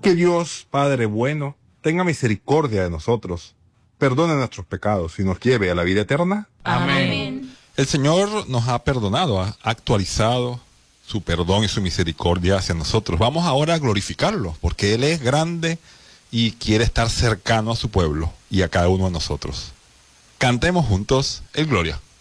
Que Dios, Padre bueno, tenga misericordia de nosotros, perdone nuestros pecados y nos lleve a la vida eterna. Amén. El Señor nos ha perdonado, ha actualizado su perdón y su misericordia hacia nosotros. Vamos ahora a glorificarlo, porque Él es grande y quiere estar cercano a su pueblo y a cada uno de nosotros. Cantemos juntos el Gloria.